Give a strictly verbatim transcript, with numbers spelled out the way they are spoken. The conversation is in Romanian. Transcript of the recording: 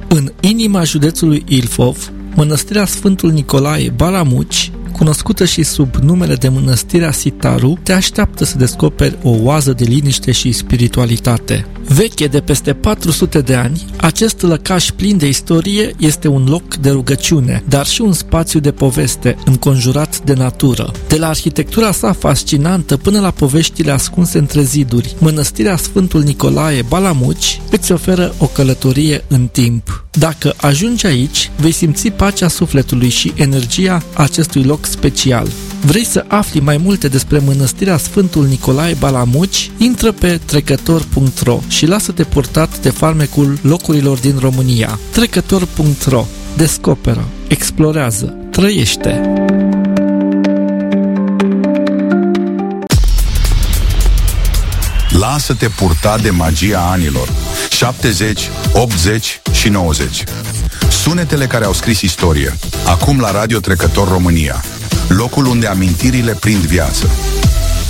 În inima județului Ilfov, mănăstirea Sfântul Nicolae Balamuci, cunoscută și sub numele de Mănăstirea Sitaru, te așteaptă să descoperi o oază de liniște și spiritualitate. Veche de peste patru sute de ani, acest lăcaș plin de istorie este un loc de rugăciune, dar și un spațiu de poveste, înconjurat de natură. De la arhitectura sa fascinantă până la poveștile ascunse între ziduri, Mănăstirea Sfântul Nicolae Balamuci îți oferă o călătorie în timp. Dacă ajungi aici, vei simți pacea sufletului și energia acestui loc special. Vrei să afli mai multe despre Mănăstirea Sfântul Nicolae Balamuci? Intră pe trecător punct ro și lasă-te purtat de farmecul locurilor din România. trecător punct ro. Descoperă, explorează, trăiește! Lasă-te purta de magia anilor șaptezeci, optzeci și nouăzeci. Sunetele care au scris istorie. Acum la Radio Trecător România, locul unde amintirile prind viață.